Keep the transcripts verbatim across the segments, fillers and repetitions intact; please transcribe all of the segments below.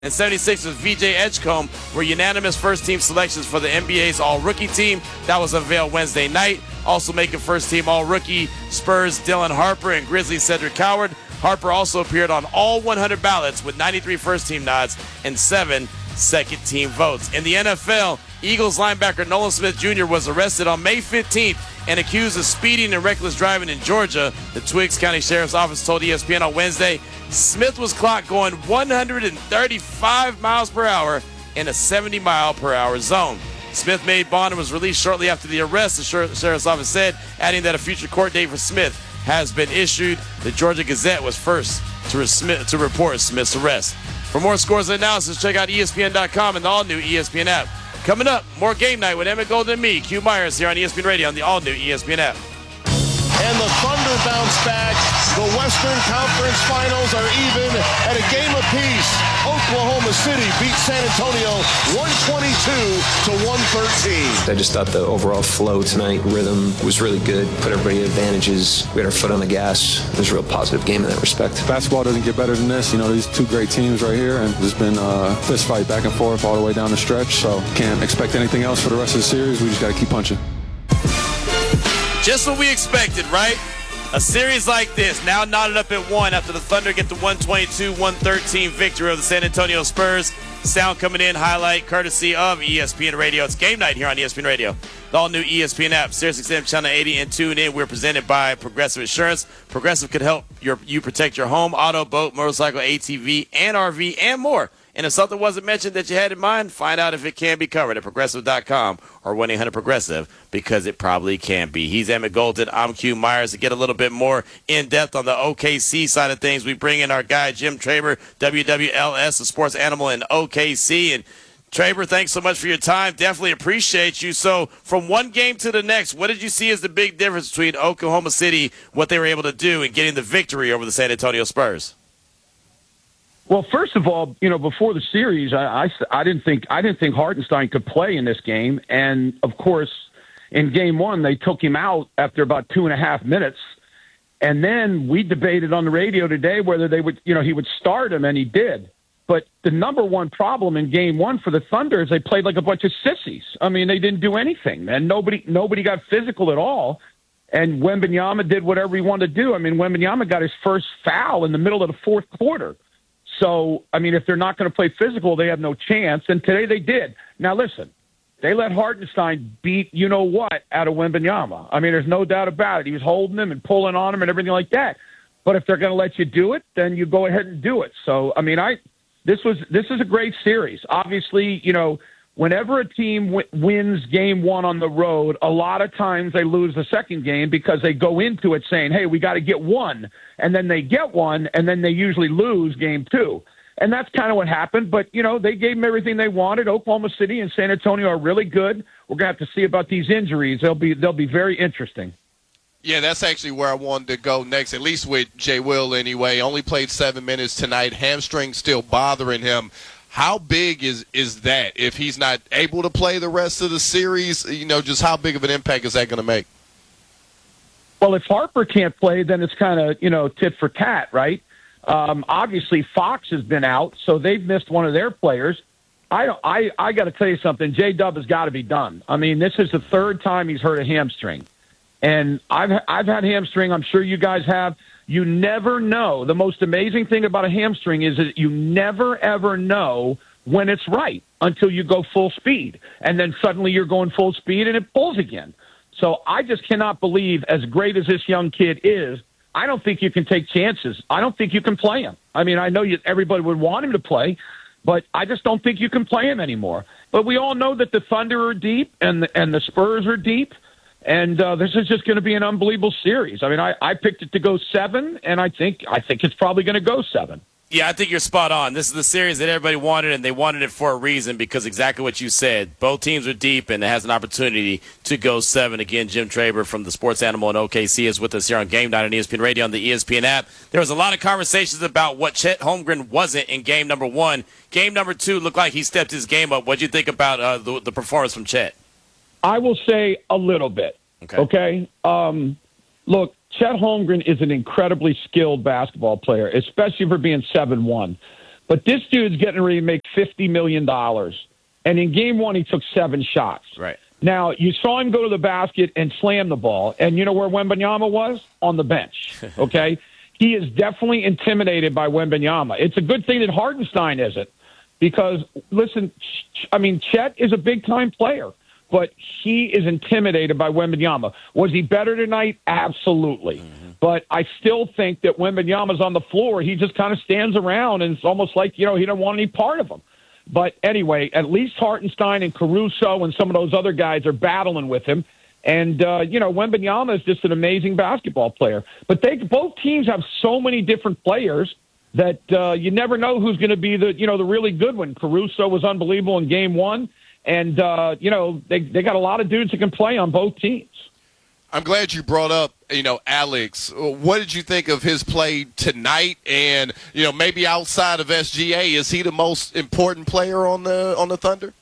and seventy-sixers V J Edgecombe were unanimous first-team selections for the N B A's All-Rookie team. That was unveiled Wednesday night. Also making first-team All-Rookie Spurs Dylan Harper and Grizzlies Cedric Coward. Harper also appeared on all one hundred ballots with ninety-three first-team nods and seven second-team votes. In the N F L, Eagles linebacker Nolan Smith Junior was arrested on May fifteenth and accused of speeding and reckless driving in Georgia. The Twiggs County Sheriff's Office told E S P N on Wednesday Smith was clocked going one hundred thirty-five miles per hour in a seventy mile per hour zone. Smith made bond and was released shortly after the arrest, the Sheriff's Office said, adding that a future court date for Smith has been issued. The Georgia Gazette was first to, re- to report Smith's arrest. For more scores and analysis, check out E S P N dot com and the all-new E S P N app. Coming up, more Game Night with Emmett Golden and me, Q Myers, here on E S P N Radio on the all-new E S P N app. And the Thunder bounce back. The Western Conference Finals are even at a game apiece. Oklahoma City beat San Antonio one twenty-two to one thirteen. I just thought the overall flow tonight, rhythm was really good. Put everybody at advantages. We had our foot on the gas. It was a real positive game in that respect. Basketball doesn't get better than this. You know, these two great teams right here, and there's been a fist fight back and forth all the way down the stretch. So can't expect anything else for the rest of the series. We just got to keep punching. Just what we expected, right? A series like this, now knotted up at one after the Thunder get the one twenty-two one thirteen victory over the San Antonio Spurs. Sound coming in, highlight courtesy of E S P N Radio. It's Game Night here on E S P N Radio. The all-new E S P N app, SiriusXM Channel eighty, and tune in. We're presented by Progressive Insurance. Progressive could help your, you protect your home, auto, boat, motorcycle, A T V, and R V, and more. And if something wasn't mentioned that you had in mind, find out if it can be covered at progressive dot com or one eight hundred progressive, because it probably can be. He's Emmett Golden. I'm Q Myers. To get a little bit more in-depth on the O K C side of things, we bring in our guy, Jim Traber, W W L S, a sports animal in O K C. And Traber, thanks so much for your time. Definitely appreciate you. So from one game to the next, what did you see as the big difference between Oklahoma City, what they were able to do, and getting the victory over the San Antonio Spurs? Well, first of all, you know, before the series, I, I, I didn't think I didn't think Hartenstein could play in this game, and of course, in game one, they took him out after about two and a half minutes, and then we debated on the radio today whether they would, you know, he would start him, and he did. But the number one problem in game one for the Thunder is they played like a bunch of sissies. I mean, they didn't do anything, and nobody nobody got physical at all. And Wembanyama did whatever he wanted to do. I mean, Wembanyama got his first foul in the middle of the fourth quarter. So, I mean, if they're not going to play physical, they have no chance. And today they did. Now, listen, they let Hartenstein beat you-know-what out of Wembanyama. I mean, there's no doubt about it. He was holding him and pulling on him and everything like that. But if they're going to let you do it, then you go ahead and do it. So, I mean, I this was this is a great series. Obviously, you know, whenever a team w- wins game one on the road, a lot of times they lose the second game because they go into it saying, hey, we got to get one. And then they get one, and then they usually lose game two. And that's kind of what happened. But, you know, they gave them everything they wanted. Oklahoma City and San Antonio are really good. We're going to have to see about these injuries. They'll be they'll be very interesting. Yeah, that's actually where I wanted to go next, at least with Jay Will anyway. Only played seven minutes tonight. Hamstring still bothering him. How big is, is that if he's not able to play the rest of the series? You know, just how big of an impact is that going to make? Well, if Harper can't play, then it's kind of, you know, tit for tat, right? Um, obviously, Fox has been out, so they've missed one of their players. I don't, I, I got to tell you something. J-Dub has got to be done. I mean, this is the third time he's hurt a hamstring. And I've I've had hamstring. I'm sure you guys have. You never know. The most amazing thing about a hamstring is that you never, ever know when it's right until you go full speed. And then suddenly you're going full speed and it pulls again. So I just cannot believe, as great as this young kid is, I don't think you can take chances. I don't think you can play him. I mean, I know you, everybody would want him to play, but I just don't think you can play him anymore. But we all know that the Thunder are deep and the, and the Spurs are deep. And uh, this is just going to be an unbelievable series. I mean, I, I picked it to go seven, and I think I think it's probably going to go seven. Yeah, I think you're spot on. This is the series that everybody wanted, and they wanted it for a reason because exactly what you said. Both teams are deep, and it has an opportunity to go seven. Again, Jim Traber from the Sports Animal in O K C is with us here on Game Night on E S P N Radio on the E S P N app. There was a lot of conversations about what Chet Holmgren wasn't in game number one. Game number two looked like he stepped his game up. What do you think about uh, the, the performance from Chet? I will say a little bit. Okay. Okay. Um, look, Chet Holmgren is an incredibly skilled basketball player, especially for being seven one. But this dude's getting ready to make fifty million dollars. And in game one, he took seven shots. Right. Now, you saw him go to the basket and slam the ball. And you know where Wembanyama was? On the bench. Okay? He is definitely intimidated by Wembanyama. It's a good thing that Hartenstein isn't. Because, listen, I mean, Chet is a big-time player. But he is intimidated by Wembanyama. Was he better tonight? Absolutely. Mm-hmm. But I still think that Wembanyama's on the floor. He just kind of stands around, and it's almost like, you know, he don't want any part of him. But anyway, at least Hartenstein and Caruso and some of those other guys are battling with him. And, uh, you know, Wembanyama is just an amazing basketball player. But they both teams have so many different players that uh, you never know who's going to be the, you know, the really good one. Caruso was unbelievable in game one. And, uh, you know, they they got a lot of dudes that can play on both teams. I'm glad you brought up, you know, Alex. What did you think of his play tonight? And, you know, maybe outside of S G A, is he the most important player on the on the Thunder?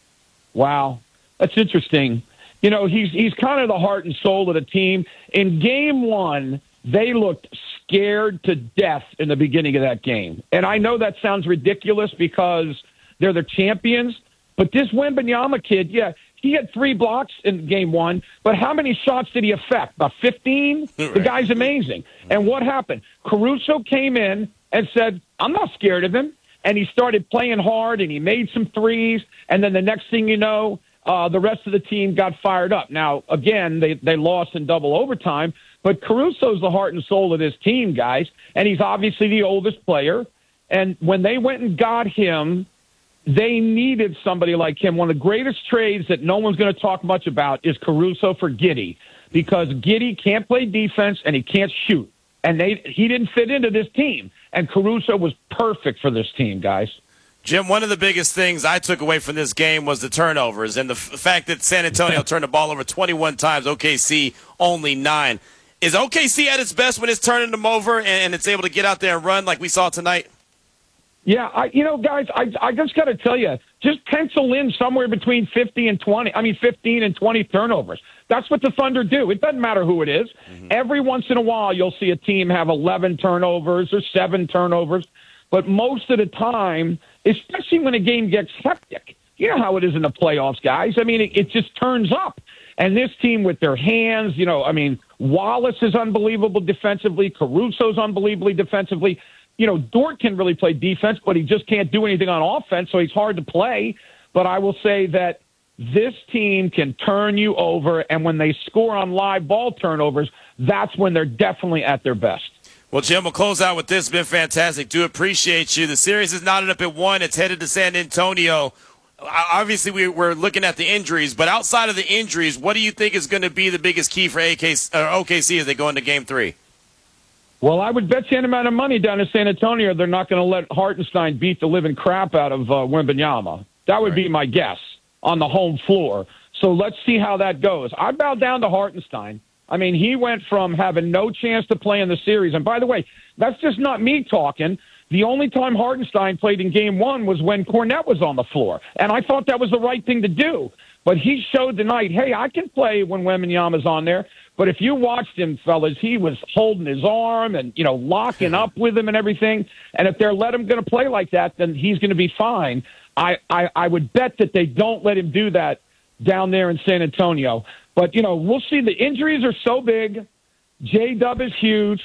Wow, that's interesting. You know, he's he's kind of the heart and soul of the team. In game one, they looked scared to death in the beginning of that game. And I know that sounds ridiculous because they're the champions. But this Wembanyama kid, yeah, he had three blocks in game one, but how many shots did he affect? About fifteen? Right. The guy's amazing. And what happened? Caruso came in and said, I'm not scared of him. And he started playing hard, and he made some threes. And then the next thing you know, uh, the rest of the team got fired up. Now, again, they, they lost in double overtime, but Caruso's the heart and soul of this team, guys. And he's obviously the oldest player. And when they went and got him, they needed somebody like him. One of the greatest trades that no one's going to talk much about is Caruso for Giddey, because Giddey can't play defense and he can't shoot. And they he didn't fit into this team. And Caruso was perfect for this team, guys. Jim, one of the biggest things I took away from this game was the turnovers and the f- fact that San Antonio turned the ball over twenty-one times, O K C only nine. Is O K C at its best when it's turning them over and, and it's able to get out there and run like we saw tonight? Yeah, I, you know, guys, I, I just got to tell you, just pencil in somewhere between fifty and twenty. I mean, fifteen and twenty turnovers. That's what the Thunder do. It doesn't matter who it is. Mm-hmm. Every once in a while, you'll see a team have eleven turnovers or seven turnovers. But most of the time, especially when a game gets hectic, you know how it is in the playoffs, guys. I mean, it, it just turns up. And this team with their hands, you know, I mean, Wallace is unbelievable defensively. Caruso's unbelievably defensively. You know, Dort can really play defense, but he just can't do anything on offense, so he's hard to play. But I will say that this team can turn you over, and when they score on live ball turnovers, that's when they're definitely at their best. Well, Jim, we'll close out with this. It's been fantastic. Do appreciate you. The series is knotted up at one. It's headed to San Antonio. Obviously, we, we're looking at the injuries, but outside of the injuries, what do you think is going to be the biggest key for A K, or O K C as they go into Game three? Well, I would bet you an amount of money down in San Antonio they're not going to let Hartenstein beat the living crap out of uh, Wembanyama. That would right. be my guess on the home floor. So let's see how that goes. I bow down to Hartenstein. I mean, he went from having no chance to play in the series. And by the way, that's just not me talking. The only time Hartenstein played in game one was when Cornette was on the floor. And I thought that was the right thing to do. But he showed tonight, hey, I can play when Wembanyama's on there. But if you watched him, fellas, he was holding his arm and, you know, locking up with him and everything. And if they're let him going to play like that, then he's going to be fine. I, I, I would bet that they don't let him do that down there in San Antonio. But, you know, we'll see. The injuries are so big. J-Dub is huge.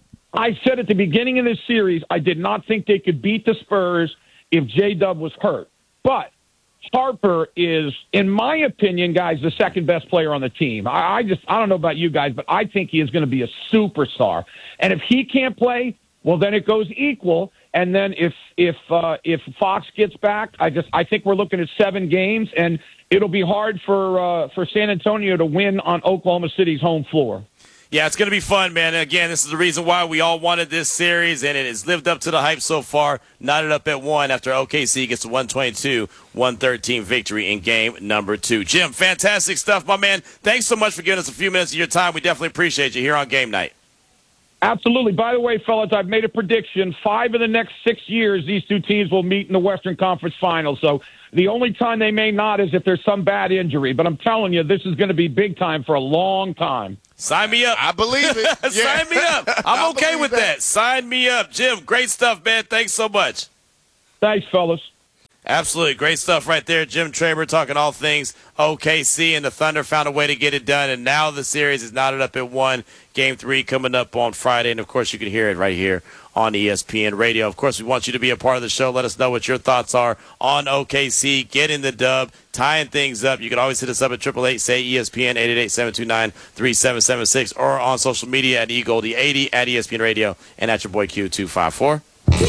I said at the beginning of this series, I did not think they could beat the Spurs if J-Dub was hurt. But Harper is, in my opinion, guys, the second best player on the team. I, I just, I don't know about you guys, but I think he is going to be a superstar. And if he can't play, well, then it goes equal. And then if if uh, if Fox gets back, I just, I think we're looking at seven games, and it'll be hard for uh, for San Antonio to win on Oklahoma City's home floor. Yeah, it's going to be fun, man. And again, this is the reason why we all wanted this series, and it has lived up to the hype so far. Knotted up at one after O K C gets a one twenty-two one thirteen victory in game number two. Jim, fantastic stuff, my man. Thanks so much for giving us a few minutes of your time. We definitely appreciate you here on Game Night. Absolutely. By the way, fellas, I've made a prediction. Five of the next six years, these two teams will meet in the Western Conference Finals. So the only time they may not is if there's some bad injury. But I'm telling you, this is going to be big time for a long time. Sign me up. I believe it. Yeah. Sign me up. I'm okay with that. that. Sign me up. Jim, great stuff, man. Thanks so much. Thanks, fellas. Absolutely. Great stuff right there. Jim Traber talking all things O K C, and the Thunder found a way to get it done, and now the series is knotted up at one. Game three coming up on Friday, and, of course, you can hear it right here on E S P N Radio. Of course, we want you to be a part of the show. Let us know what your thoughts are on O K C, getting the dub, tying things up. You can always hit us up at triple eight say E S P N, eight eight eight, seven two nine, three seven seven six, or on social media at E Goldie eighty, at E S P N Radio, and at your boy Q two five four.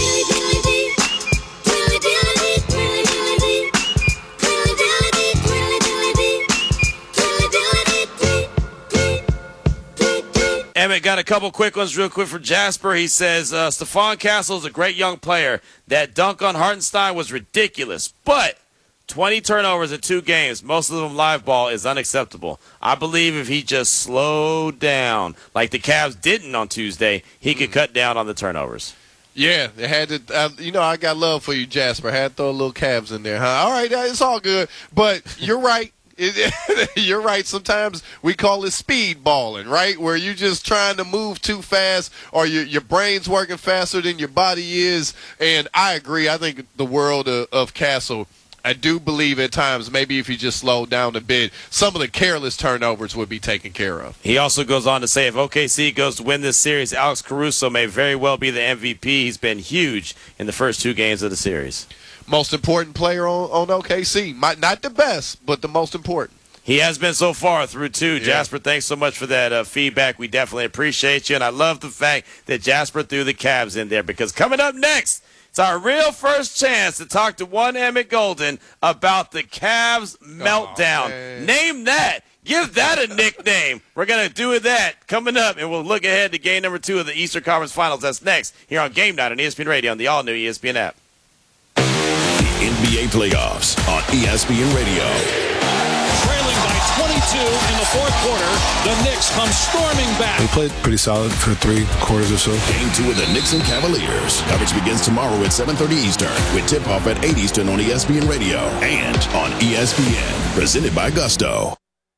Emmett, got a couple quick ones real quick for Jasper. He says, uh, Stephon Castle is a great young player. That dunk on Hartenstein was ridiculous, but twenty turnovers in two games, most of them live ball, is unacceptable. I believe if he just slowed down, like the Cavs didn't on Tuesday, he could cut down on the turnovers. Yeah, they had to. Uh, you know, I got love for you, Jasper. Had to throw a little Cavs in there, huh? All right, it's all good. But you're right. You're right. Sometimes we call it speed balling, right? Where you're just trying to move too fast, or your your brain's working faster than your body is. And I agree. I think the world of, of Castle. I do believe at times maybe if he just slowed down a bit, some of the careless turnovers would be taken care of. He also goes on to say if O K C goes to win this series, Alex Caruso may very well be the M V P. He's been huge in the first two games of the series. Most important player on, on O K C. Might, not the best, but the most important. He has been so far through two. Yeah. Jasper, thanks so much for that uh, feedback. We definitely appreciate you, and I love the fact that Jasper threw the Cavs in there, because coming up next, it's our real first chance to talk to one Emmett Golden about the Cavs meltdown. Oh, Name that. Give that a nickname. We're going to do that coming up, and we'll look ahead to game number two of the Eastern Conference Finals. That's next here on Game Night on E S P N Radio on the all-new E S P N app. N B A playoffs on E S P N Radio. Trailing by twenty-two in the fourth quarter, the Knicks come storming back. They played pretty solid for three quarters or so. Game two of the Knicks and Cavaliers. Coverage begins tomorrow at seven thirty Eastern with tip-off at eight Eastern on E S P N Radio and on E S P N. Presented by Gusto.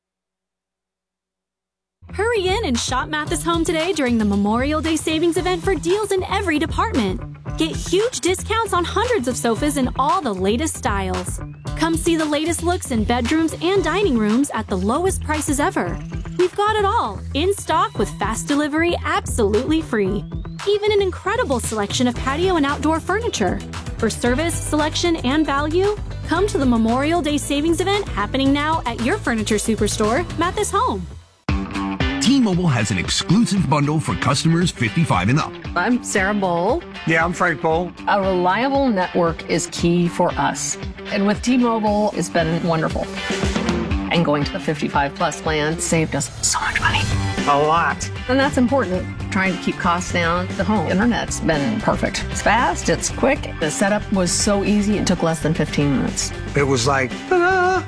Hurry in and shop Mathis Home today during the Memorial Day Savings Event for deals in every department. Get huge discounts on hundreds of sofas in all the latest styles. Come see the latest looks in bedrooms and dining rooms at the lowest prices ever. We've got it all, in stock with fast delivery absolutely free. Even an incredible selection of patio and outdoor furniture. For service, selection, and value, come to the Memorial Day Savings Event happening now at your furniture superstore, Mathis Home. T-Mobile has an exclusive bundle for customers fifty-five and up. I'm Sarah Bowl. Yeah, I'm Frank Bowl. A reliable network is key for us. And with T-Mobile, it's been wonderful. And going to the fifty-five plus plan saved us so much money. A lot. And that's important. Trying to keep costs down. The home internet's been perfect. It's fast, it's quick. The setup was so easy, it took less than fifteen minutes. It was like, ta-da!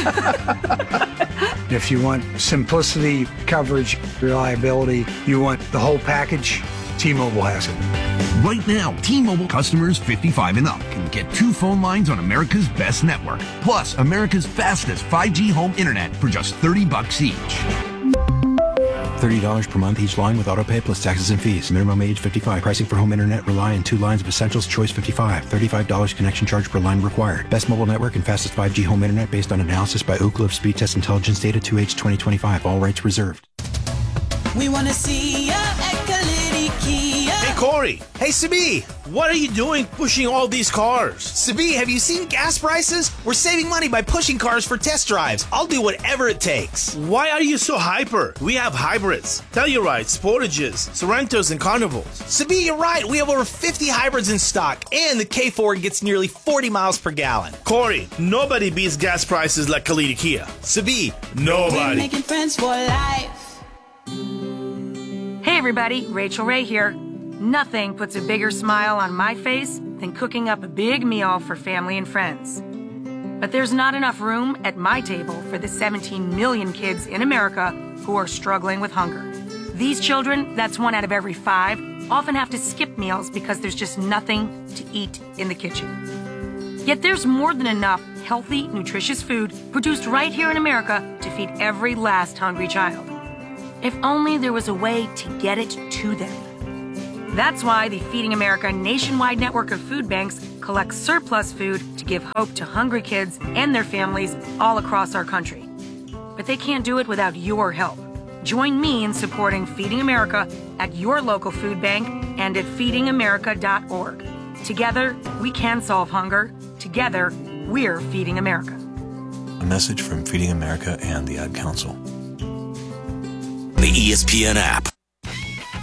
If you want simplicity, coverage, reliability, you want the whole package, T-Mobile has it. Right now, T-Mobile customers fifty-five and up can get two phone lines on America's best network, plus America's fastest five G home internet for just thirty bucks each. thirty dollars per month each line with autopay plus taxes and fees. Minimum age fifty-five. Pricing for home internet rely on two lines of Essentials Choice fifty-five. thirty-five dollars connection charge per line required. Best mobile network and fastest five G home internet based on analysis by Ookla of Speed Test Intelligence Data two H twenty twenty-five. All rights reserved. We want to see ya at Kalidi Kia. Hey, Corey. Hey, Sabi. What are you doing pushing all these cars? Sabi, have you seen gas prices? We're saving money by pushing cars for test drives. I'll do whatever it takes. Why are you so hyper? We have hybrids, Tellurides, Sportages, Sorrentos, and Carnivals. Sabi, you're right. We have over fifty hybrids in stock, and the K four gets nearly forty miles per gallon. Corey, nobody beats gas prices like Kalidi Kia. Sabi, nobody. We're making friends for life. Hey everybody, Rachel Ray here. Nothing puts a bigger smile on my face than cooking up a big meal for family and friends. But there's not enough room at my table for the seventeen million kids in America who are struggling with hunger. These children, that's one out of every five, often have to skip meals because there's just nothing to eat in the kitchen. Yet there's more than enough healthy, nutritious food produced right here in America to feed every last hungry child. If only there was a way to get it to them. That's why the Feeding America nationwide network of food banks collect surplus food to give hope to hungry kids and their families all across our country. But they can't do it without your help. Join me in supporting Feeding America at your local food bank and at feeding america dot org. Together, we can solve hunger. Together, we're Feeding America. A message from Feeding America and the Ad Council. The E S P N app.